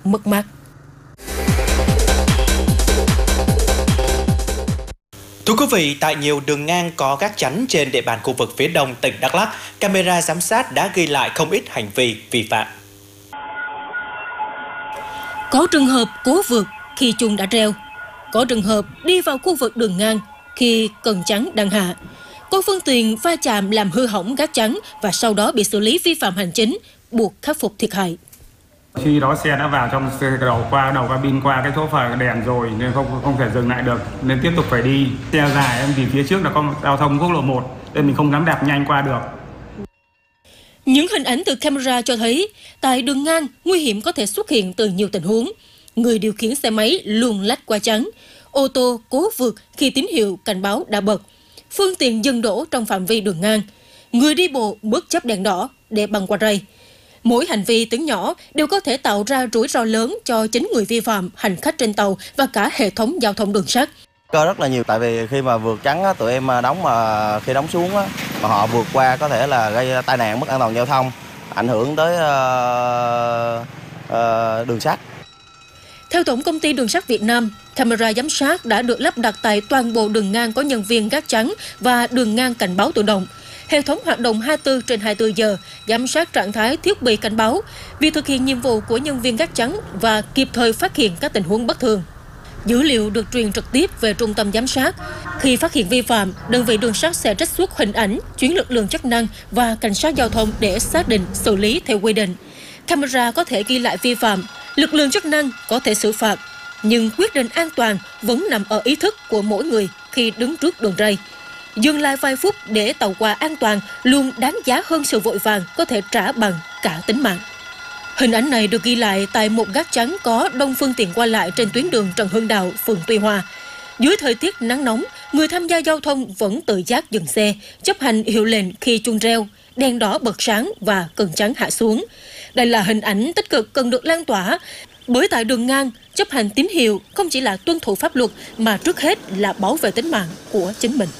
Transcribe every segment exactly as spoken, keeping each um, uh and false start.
mất mát. Thưa quý vị, tại nhiều đường ngang có gác chắn trên địa bàn khu vực phía đông tỉnh Đắk Lắk, camera giám sát đã ghi lại không ít hành vi vi phạm. Có trường hợp cố vượt khi chuông đã reo, có trường hợp đi vào khu vực đường ngang khi cần chắn đang hạ, có phương tiện va chạm làm hư hỏng gác chắn và sau đó bị xử lý vi phạm hành chính, buộc khắc phục thiệt hại. Khi đó xe đã vào trong đầu qua đầu cabin qua cái chỗ phà đèn rồi nên không không thể dừng lại được, nên tiếp tục phải đi. Xe dài em vì phía trước là có giao thông quốc lộ một nên mình không dám đạp nhanh qua được. Những hình ảnh từ camera cho thấy tại đường ngang nguy hiểm có thể xuất hiện từ nhiều tình huống. Người điều khiển xe máy luồn lách qua chắn, ô tô cố vượt khi tín hiệu cảnh báo đã bật, phương tiện dừng đỗ trong phạm vi đường ngang, người đi bộ bất chấp đèn đỏ để băng qua rây. Mỗi hành vi tiếng nhỏ đều có thể tạo ra rủi ro lớn cho chính người vi phạm, hành khách trên tàu và cả hệ thống giao thông đường sắt. Có rất là nhiều, tại vì khi mà vượt chắn á, tụi em đóng mà khi đóng xuống á, mà họ vượt qua có thể là gây tai nạn, mất an toàn giao thông, ảnh hưởng tới uh, uh, đường sắt. Theo Tổng công ty Đường sắt Việt Nam, camera giám sát đã được lắp đặt tại toàn bộ đường ngang có nhân viên gác chắn và đường ngang cảnh báo tự động. Hệ thống hoạt động hai mươi tư trên hai mươi tư giờ, giám sát trạng thái thiết bị cảnh báo, việc thực hiện nhiệm vụ của nhân viên gác chắn và kịp thời phát hiện các tình huống bất thường. Dữ liệu được truyền trực tiếp về trung tâm giám sát. Khi phát hiện vi phạm, đơn vị đường sắt sẽ trích xuất hình ảnh, chuyển lực lượng chức năng và cảnh sát giao thông để xác định xử lý theo quy định. Camera có thể ghi lại vi phạm, lực lượng chức năng có thể xử phạt, nhưng quyết định an toàn vẫn nằm ở ý thức của mỗi người khi đứng trước đường ray. Dừng lại vài phút để tàu qua an toàn luôn đáng giá hơn sự vội vàng có thể trả bằng cả tính mạng. Hình ảnh này được ghi lại tại một gác chắn có đông phương tiện qua lại trên tuyến đường Trần Hưng Đạo, phường Tuy Hòa. Dưới thời tiết nắng nóng, người tham gia giao thông vẫn tự giác dừng xe, chấp hành hiệu lệnh khi chuông reo, đèn đỏ bật sáng và cần chắn hạ xuống. Đây là hình ảnh tích cực cần được lan tỏa, bởi tại đường ngang, chấp hành tín hiệu không chỉ là tuân thủ pháp luật mà trước hết là bảo vệ tính mạng của chính mình.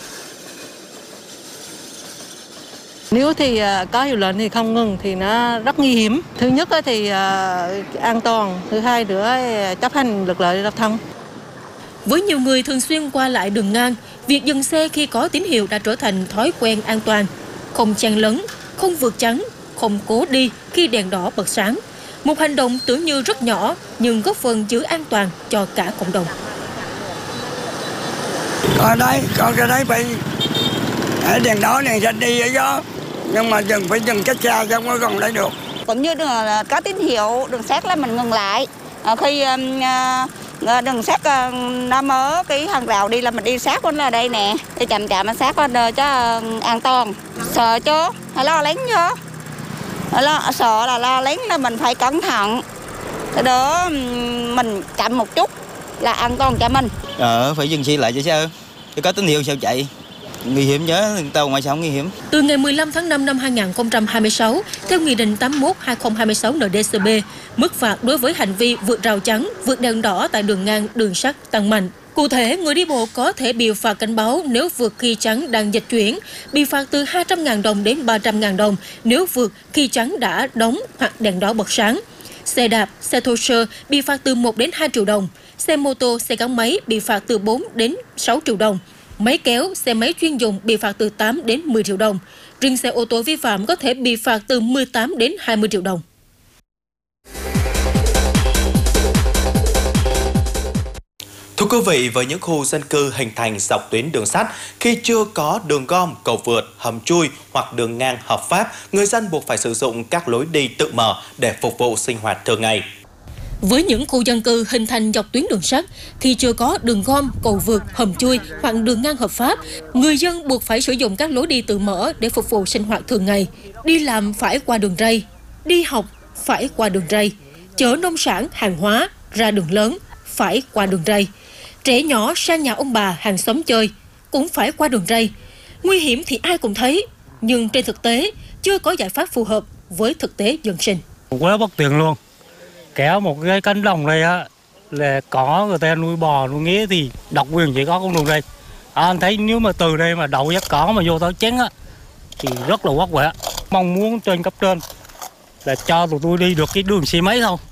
Nếu thì có hiệu lệnh thì không ngừng thì nó rất nguy hiểm. Thứ nhất thì an toàn, thứ hai nữa chấp hành luật lệ giao thông. Với nhiều người thường xuyên qua lại đường ngang, việc dừng xe khi có tín hiệu đã trở thành thói quen an toàn. Không chen lấn, không vượt chắn, không cố đi khi đèn đỏ bật sáng. Một hành động tưởng như rất nhỏ nhưng góp phần giữ an toàn cho cả cộng đồng. Ở đây, con ra đây phải đèn đỏ đèn xanh đi ở đó, nhưng mà dừng phải dừng cách xa chứ không có gần đây được. Cũng như là có tín hiệu đường sắt là mình ngừng lại. À, khi uh, đường sắt uh, nó mở cái hàng rào đi là mình đi sát bên là đây nè, thì chậm chậm mình sát bên uh, cho uh, an toàn. Sợ chứ, hay lo lắng chứ. Lo, sợ là lo lắng là mình phải cẩn thận. Thế đó um, mình chậm một chút là an toàn cho mình. Ờ, phải dừng xe lại chứ sao? Chứ có tín hiệu sao chạy? Nguy hiểm nhớ, tàu ngoài sao không nguy hiểm. Từ ngày mười lăm tháng năm năm hai nghìn không trăm hai mươi sáu, theo Nghị định tám mươi mốt trên hai nghìn không trăm hai mươi sáu N D C B, mức phạt đối với hành vi vượt rào chắn, vượt đèn đỏ tại đường ngang đường sắt tăng mạnh. Cụ thể, người đi bộ có thể bị phạt cảnh báo nếu vượt khi chắn đang dịch chuyển, bị phạt từ hai trăm nghìn đồng đến ba trăm nghìn đồng nếu vượt khi chắn đã đóng hoặc đèn đỏ bật sáng. Xe đạp, xe thô sơ bị phạt từ một đến hai triệu đồng. Xe mô tô, xe gắn máy bị phạt từ bốn đến sáu triệu đồng. Máy kéo, xe máy chuyên dụng bị phạt từ tám đến mười triệu đồng. Riêng xe ô tô vi phạm có thể bị phạt từ mười tám đến hai mươi triệu đồng. Thưa quý vị, với những khu dân cư hình thành dọc tuyến đường sắt, khi chưa có đường gom, cầu vượt, hầm chui hoặc đường ngang hợp pháp, người dân buộc phải sử dụng các lối đi tự mở để phục vụ sinh hoạt thường ngày. Với những khu dân cư hình thành dọc tuyến đường sắt, khi chưa có đường gom, cầu vượt, hầm chui hoặc đường ngang hợp pháp, người dân buộc phải sử dụng các lối đi tự mở để phục vụ sinh hoạt thường ngày. Đi làm phải qua đường ray, đi học phải qua đường ray, chở nông sản, hàng hóa ra đường lớn phải qua đường ray. Trẻ nhỏ sang nhà ông bà hàng xóm chơi cũng phải qua đường ray. Nguy hiểm thì ai cũng thấy, nhưng trên thực tế chưa có giải pháp phù hợp với thực tế dân sinh. Quá bất tiện luôn. Kéo một cái cánh đồng này á là có người ta nuôi bò nuôi nghé thì độc quyền chỉ có con đường đây. À, anh thấy nếu mà từ đây mà đậu dắt cỏ mà vô tới chén á thì rất là vất vả. Mong muốn trên cấp trên là cho tụi tôi đi được cái đường xe máy thôi.